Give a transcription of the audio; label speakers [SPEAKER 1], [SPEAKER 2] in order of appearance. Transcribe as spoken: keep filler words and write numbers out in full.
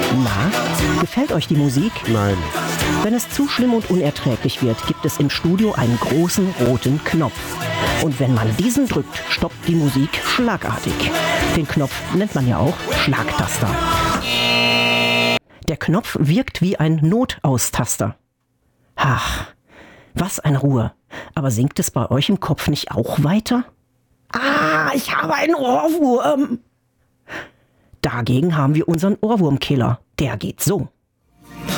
[SPEAKER 1] Na, gefällt euch die Musik?
[SPEAKER 2] Nein.
[SPEAKER 1] Wenn es zu schlimm und unerträglich wird, gibt es im Studio einen großen roten Knopf. Und wenn man diesen drückt, stoppt die Musik schlagartig. Den Knopf nennt man ja auch Schlagtaster. Der Knopf wirkt wie ein Notaustaster. Ach, was eine Ruhe. Aber singt es bei euch im Kopf nicht auch weiter? Ah, ich habe einen Ohrwurm. Dagegen haben wir unseren Ohrwurmkiller. Der geht so.